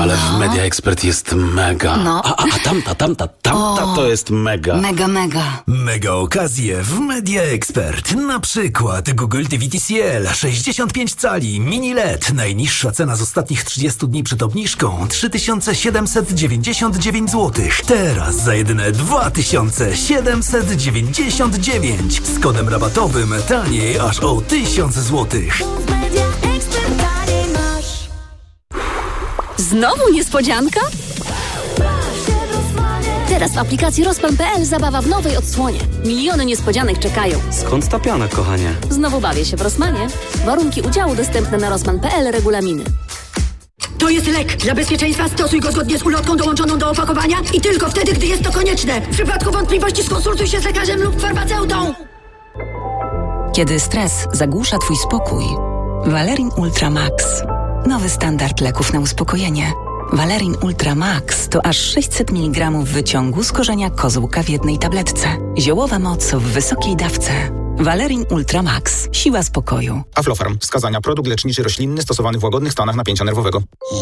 Ale w Media Expert jest mega. No. A tamta to jest mega. Mega. Mega okazje w Media Expert. Na przykład Google TV TCL 65 cali mini LED. Najniższa cena z ostatnich 30 dni przed obniżką 3799 zł. Teraz za jedyne 2799. Z kodem rabatowym taniej aż o 1000 zł. Znowu niespodzianka? Teraz w aplikacji Rosman.pl zabawa w nowej odsłonie. Miliony niespodzianek czekają. Skąd ta piana, kochanie? Znowu bawię się w Rosmanie. Warunki udziału dostępne na Rosman.pl, regulaminy. To jest lek. Dla bezpieczeństwa stosuj go zgodnie z ulotką dołączoną do opakowania i tylko wtedy, gdy jest to konieczne. W przypadku wątpliwości skonsultuj się z lekarzem lub farmaceutą. Kiedy stres zagłusza Twój spokój, Valerin Ultra Max. Nowy standard leków na uspokojenie. Valerin Ultra Max to aż 600 mg wyciągu z korzenia kozłka w jednej tabletce. Ziołowa moc w wysokiej dawce. Valerin Ultra Max. Siła spokoju. Aflofarm. Wskazania. Produkt leczniczy roślinny stosowany w łagodnych stanach napięcia nerwowego.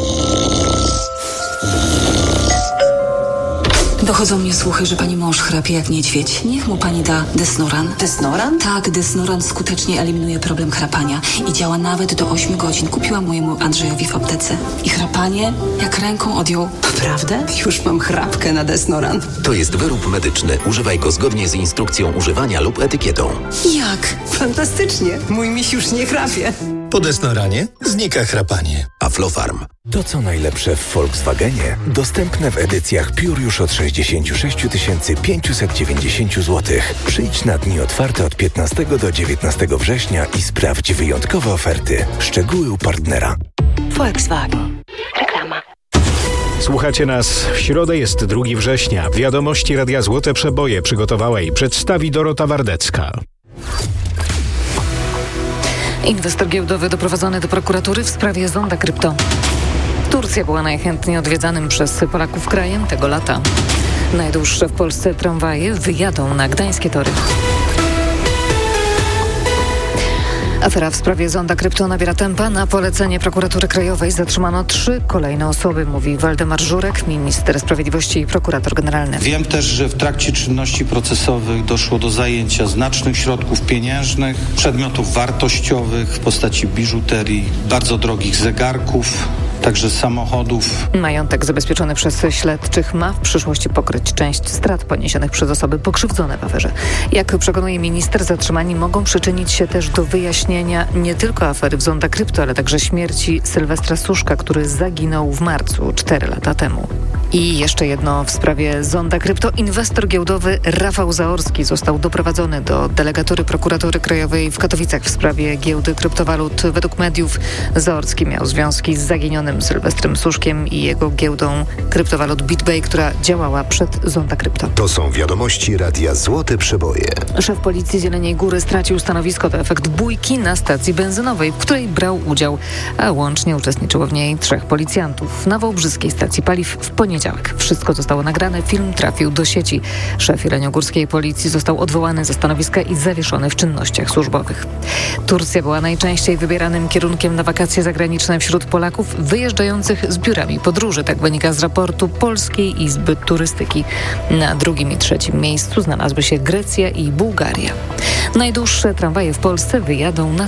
Dochodzą mnie słuchy, że pani mąż chrapie jak niedźwiedź. Niech mu pani da Desnoran. Desnoran? Tak, Desnoran skutecznie eliminuje problem chrapania i działa nawet do 8 godzin. Kupiłam mojemu Andrzejowi w aptece. I chrapanie jak ręką odjął. Naprawdę? Już mam chrapkę na Desnoran. To jest wyrób medyczny. Używaj go zgodnie z instrukcją używania lub etykietą. Jak? Fantastycznie. Mój miś już nie chrapie. Po Desnoranie znika chrapanie. Aflofarm. To co najlepsze w Volkswagenie dostępne w edycjach Pure już od 66 590 zł. Przyjdź na dni otwarte od 15 do 19 września i sprawdź wyjątkowe oferty. Szczegóły u partnera. Volkswagen. Reklama. Słuchacie nas w środę, jest 2 września. Wiadomości Radia Złote Przeboje przygotowała i przedstawi Dorota Wardecka. Inwestor giełdowy doprowadzony do prokuratury w sprawie Zonda Krypto. Turcja była najchętniej odwiedzanym przez Polaków krajem tego lata. Najdłuższe w Polsce tramwaje wyjadą na gdańskie tory. Afera w sprawie Zonda Krypto nabiera tempa. Na polecenie prokuratury krajowej zatrzymano 3 kolejne osoby, mówi Waldemar Żurek, minister sprawiedliwości i prokurator generalny. Wiem też, że w trakcie czynności procesowych doszło do zajęcia znacznych środków pieniężnych, przedmiotów wartościowych w postaci biżuterii, bardzo drogich zegarków, także samochodów. Majątek zabezpieczony przez śledczych ma w przyszłości pokryć część strat poniesionych przez osoby pokrzywdzone w aferze. Jak przekonuje minister, zatrzymani mogą przyczynić się też do wyjaśnienia nie tylko afery w Zonda Krypto, ale także śmierci Sylwestra Suszka, który zaginął w marcu 4 lata temu. I jeszcze jedno w sprawie Zonda Krypto. Inwestor giełdowy Rafał Zaorski został doprowadzony do delegatury prokuratury krajowej w Katowicach w sprawie giełdy kryptowalut. Według mediów Zaorski miał związki z zaginionym Sylwestrem Suszkiem i jego giełdą kryptowalut BitBay, która działała przed Zonda Krypto. To są wiadomości Radia Złote Przeboje. Szef policji z Jeleniej Góry stracił stanowisko. To efekt bójki na stacji benzynowej, w której brał udział, a łącznie uczestniczyło w niej 3 policjantów. Na wałbrzyskiej stacji paliw w poniedziałek. Wszystko zostało nagrane, film trafił do sieci. Szef jeleniogórskiej policji został odwołany ze stanowiska i zawieszony w czynnościach służbowych. Turcja była najczęściej wybieranym kierunkiem na wakacje zagraniczne wśród Polaków wyjeżdżających z biurami podróży. Tak wynika z raportu Polskiej Izby Turystyki. Na 2. i 3. miejscu znalazły się Grecja i Bułgaria. Najdłuższe tramwaje w Polsce wyjadą na